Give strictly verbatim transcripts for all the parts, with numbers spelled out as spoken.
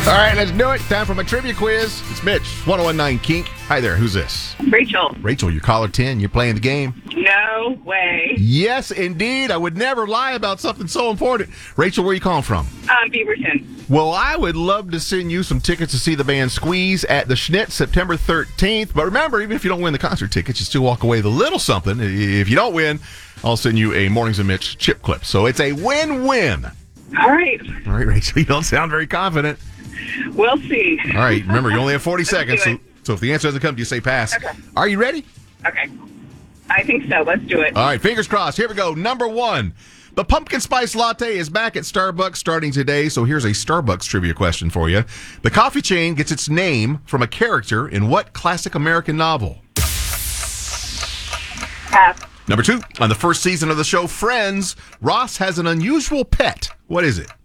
All right, let's do it. Time for my trivia quiz. It's Mitch, ten nineteen Kink. Hi there, who's this? Rachel. Rachel, you're caller ten. You're playing the game. No way. Yes, indeed. I would never lie about something so important. Rachel, where are you calling from? Um, Beaverton. Well, I would love to send you some tickets to see the band Squeeze at the Schnitz September thirteenth. But remember, even if you don't win the concert tickets, you still walk away with a little something. If you don't win, I'll send you a Mornings and Mitch chip clip. So it's a win-win. All right. All right, Rachel, you don't sound very confident. We'll see. All right, remember, you only have forty seconds. do So, so if the answer doesn't come, you say pass. Okay. Are you ready? Okay. I think so. Let's do it. All right, fingers crossed. Here we go. Number one. The pumpkin spice latte is back at Starbucks starting today, so here's a Starbucks trivia question for you. The coffee chain gets its name from a character in what classic American novel? Pass. Number two. On the first season of the show Friends, Ross has an unusual pet. What is it?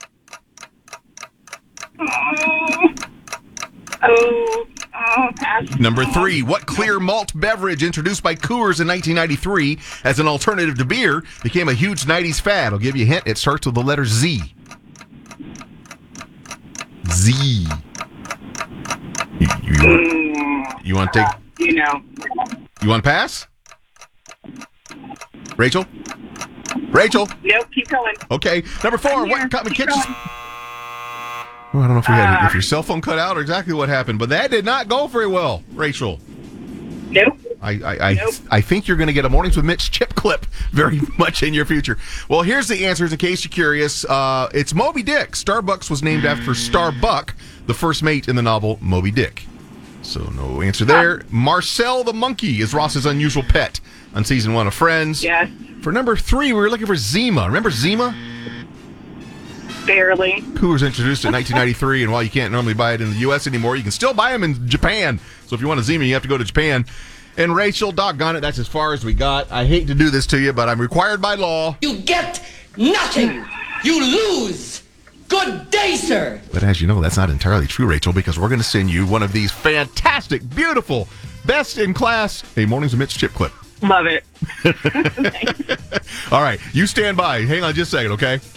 Oh, oh, oh pass. Number three. What clear malt beverage introduced by Coors in nineteen ninety-three as an alternative to beer became a huge nineties fad? I'll give you a hint. It starts with the letter Z. Z. You, you, want, you want to take... You know. You want to pass? Rachel? Rachel? Nope, keep going. Okay. Number four. I'm here. What cut me Keep kitchen... going. Well, I don't know if, we had, Uh, if your cell phone cut out or exactly what happened, but that did not go very well, Rachel. Nope. I I, I, Nope. I think you're going to get a Mornings with Mitch chip clip very much in your future. Well, here's the answers in case you're curious. Uh, it's Moby Dick. Starbucks was named after Starbuck, the first mate in the novel Moby Dick. So no answer there. Marcel the monkey is Ross's unusual pet on season one of Friends. Yes. For number three, we were looking for Zima. Remember Zima? Barely. Coors introduced it in nineteen ninety-three, and while you can't normally buy it in the U S anymore, you can still buy them in Japan. So if you want a Zima, you have to go to Japan. And Rachel, doggone it, that's as far as we got. I hate to do this to you, but I'm required by law. You get nothing. You lose. Good day, sir. But as you know, that's not entirely true, Rachel, because we're going to send you one of these fantastic, beautiful, best-in-class, a Mornings with Mitch chip clip. Love it. All right, you stand by. Hang on just a second, okay?